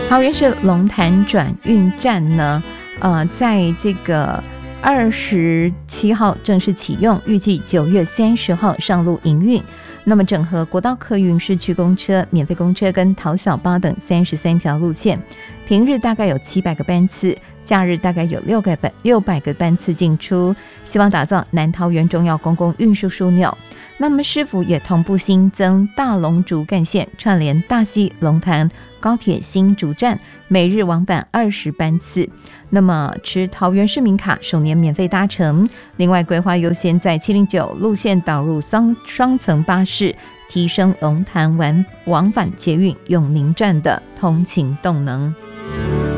桃园市龙潭转运站呢，在这个27号正式启用，预计9月30号上路营运。那么整合国道客运、市区公车、免费公车跟桃小巴等33条路线，平日大概有700个班次，假日大概有600个班次进出，希望打造南桃园重要公共运输枢纽。那么市府也同步新增大龙竹干线，串联大溪、龙潭高铁新竹站，每日往返20班次。那么持桃园市民卡首年免费搭乘，另外规划优先在709路线导入双层巴士，提升龙潭往返捷运永宁站的通勤动能。